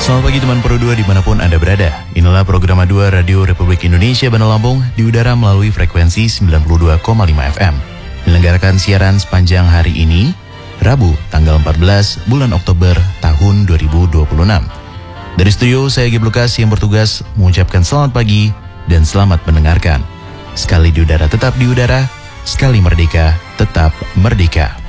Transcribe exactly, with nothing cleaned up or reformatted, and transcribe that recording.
Selamat pagi teman Pro dua dimanapun Anda berada. Inilah program A dua Radio Republik Indonesia Bandar Lampung di udara melalui frekuensi sembilan puluh dua koma lima F M. Menyelenggarakan siaran sepanjang hari ini, Rabu tanggal empat belas bulan Oktober tahun dua ribu dua puluh enam. Dari studio saya Gib Lukas yang bertugas mengucapkan selamat pagi dan selamat mendengarkan. Sekali di udara tetap di udara, sekali merdeka tetap merdeka.